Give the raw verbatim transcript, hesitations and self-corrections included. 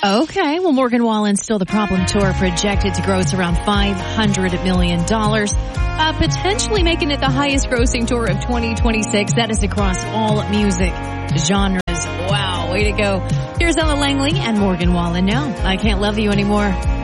Okay, well, Morgan Wallen's Still the Problem tour projected to gross around five hundred million dollars, uh, potentially making it the highest grossing tour of twenty twenty-six. That is across all music genres. Wow, way to go. Here's Ella Langley and Morgan Wallen. No, I Can't Love You Anymore.